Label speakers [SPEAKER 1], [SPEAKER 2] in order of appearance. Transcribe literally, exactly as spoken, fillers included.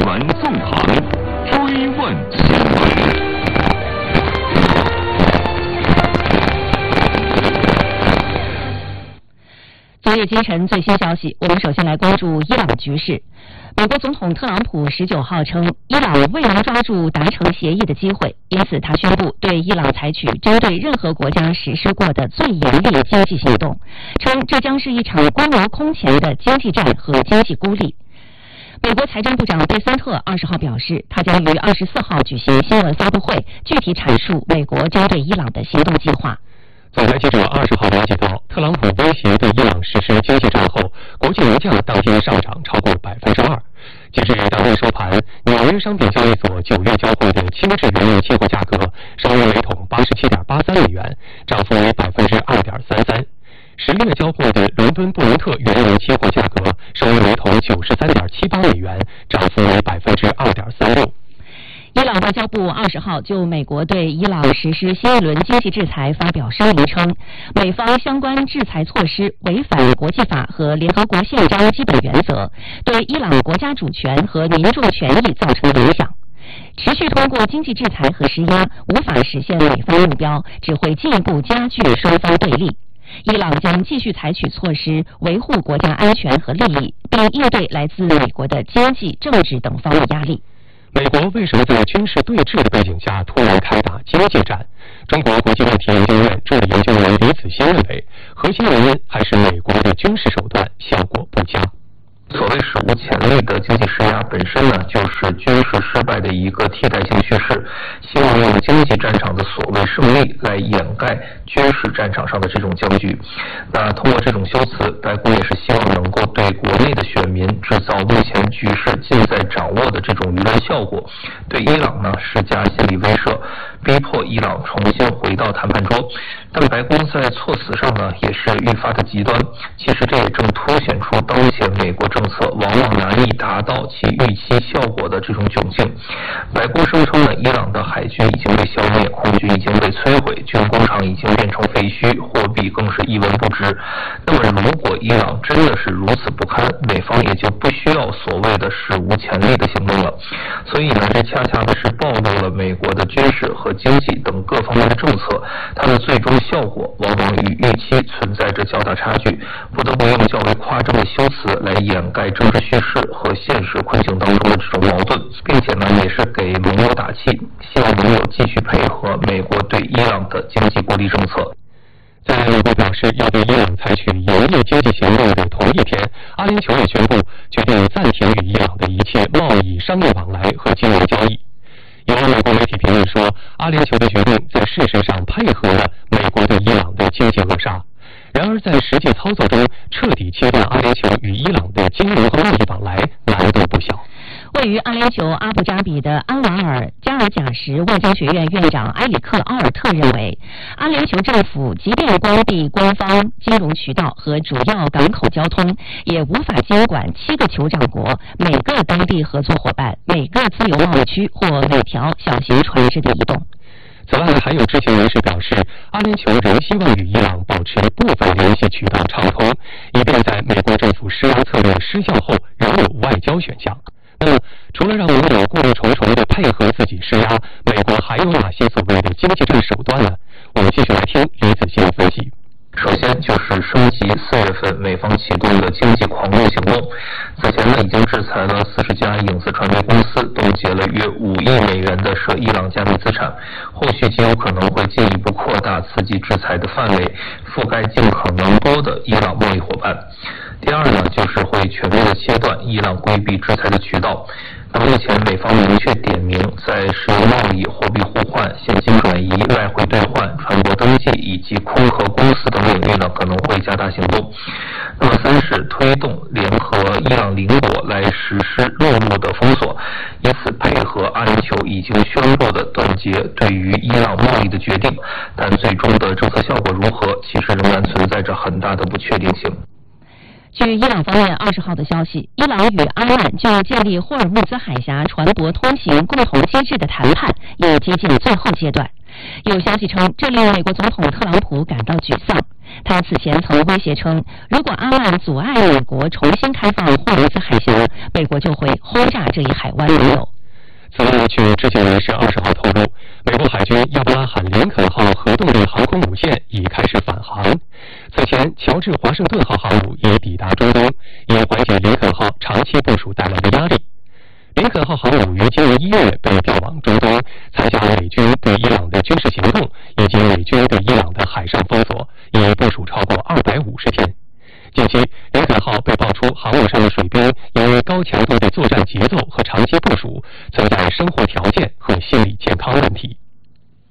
[SPEAKER 1] 闻纵横，追问新闻。
[SPEAKER 2] 昨日今晨最新消息，我们首先来关注伊朗局势。美国总统特朗普十九号称，伊朗未能抓住达成协议的机会，因此他宣布对伊朗采取针对任何国家实施过的最严厉经济行动，称这将是一场规模空前的经济战和经济孤立。美国财政部长贝森特二十号表示，他将于二十四号举行新闻发布会，具体阐述美国针对伊朗的行动计划。
[SPEAKER 3] 总台记者二十号了解到，特朗普威胁对伊朗实施经济战后，国际油价当天上涨超过百分之二。截至当天收盘，纽约商品交易所九月交货的轻质原油期货价格收于每桶八十七点八三美元，涨幅为百分之二点三三。十月交货的伦敦布伦特原油期货价格收于每桶九十三点七八美元，涨幅为百分之二点三六。
[SPEAKER 2] 伊朗外交部二十号就美国对伊朗实施新一轮经济制裁发表声明称，美方相关制裁措施违反国际法和联合国宪章基本原则，对伊朗国家主权和民众权益造成影响。持续通过经济制裁和施压无法实现美方目标，只会进一步加剧双方对立。伊朗将继续采取措施维护国家安全和利益，并应对来自美国的经济、政治等方面压力。
[SPEAKER 3] 美国为什么在军事对峙的背景下突然开打经济战？中国国际问题研究院助理研究员李子欣认为，核心原因还是美国的军事手段效果不佳。
[SPEAKER 4] 所谓史无前例的经济施压本身呢，就是军事失败的一个替代性叙事，希望用经济战场的所谓胜利来掩盖军事战场上的这种僵局。那通过这种修辞，白宫也是希望能够对国内的选民制造目前局势尽在掌握的这种舆论效果，对伊朗呢施加心理威慑，逼迫伊朗重新回到谈判桌。但白宫在措辞上呢也是愈发的极端，其实这也正凸显出当前美国政策往往难以达到其预期效果的这种窘境。白宫声称呢，伊朗的海军已经被消灭，空军已经被摧毁，军工厂已经变成废墟，货币更是一文不值。那么如果伊朗真的是如此不堪，美方也就不需要所谓的史无前例的行动了。所以呢，这恰恰的是暴露了美国的军事和经济等各方面的政策，它的最终效果往往与预期存在着较大差距，不得不用较为夸张的修辞来掩盖政治叙事和现实困境当中的这种矛盾，并且呢，也是给盟友打气，希望盟友继续配合美国对伊朗的经济孤立政策。
[SPEAKER 3] 在美国表示要对伊朗采取严厉经济行动的同一天，阿联酋也宣布决定暂停与伊朗的一切贸易、商业往来和金融交易。有美国媒体评论说，阿联酋的决定在事实上配合了美国对伊朗的经济扼杀，然而在实际操作中，彻底切断阿联酋与伊朗的金融和贸易往来难度不小。
[SPEAKER 2] 位于阿联酋阿布扎比的安瓦尔加尔贾什外交学院院长埃里克·奥尔特认为，阿联酋政府即便关闭官方金融渠道和主要港口交通，也无法监管七个酋长国每个当地合作伙伴、每个自由贸易区或每条小型船只的移动。
[SPEAKER 3] 此外，还有知情人士表示，阿联酋仍希望与伊朗保持部分联系渠道畅通，以便在美国政府施压策略失效后仍有外交选项。那么，除了让盟友顾虑重重地配合自己施压，美国还有哪些所谓的经济战手段呢？我们继续来听李子欣的分析。
[SPEAKER 4] 首先就是升级四月份美方启动的经济狂怒行动，此前呢已经制裁了四十家影视传媒公司，冻结了约五亿美元的涉伊朗加密资产，后续极有可能会进一步扩大刺激制裁的范围，覆盖尽可能多的伊朗贸易伙伴。第二呢，就是会全面的切断伊朗规避制裁的渠道。那目前美方明确点名，在石油贸易、货币互换、现金转移、外汇兑换、船舶登记以及空壳公司等领域呢，可能会加大行动。那么三是推动联合伊朗邻国来实施陆路的封锁，以此配合阿联酋已经宣布的断绝对于伊朗贸易的决定，但最终的政策效果如何，其实仍然存在着很大的不确定性。
[SPEAKER 2] 据伊朗方面二十号的消息，伊朗与阿曼就建立霍尔木兹海峡船舶通行共同机制的谈判也接近最后阶段。有消息称，这令美国总统特朗普感到沮丧。 他此前曾威胁称，如果阿曼阻碍美国重新开放霍罗兹海峡，美国就会轰炸这一海湾盟友。
[SPEAKER 3] 此外，据知情人士二十号透露，美国海军亚伯拉罕林肯号核动力航空母舰已开始返航。此前，乔治华盛顿号航母已抵达中东，以缓解林肯号长期部署带来的压力。林肯号航母于今年一月被调往中东，参加美军对伊朗的军事行动以及美军对伊朗的海上封锁，已部署超过二百五十天。近期，林肯号被爆出航母上的水兵因为高强度的作战节奏和长期部署，存在生活条件和心理健康问题。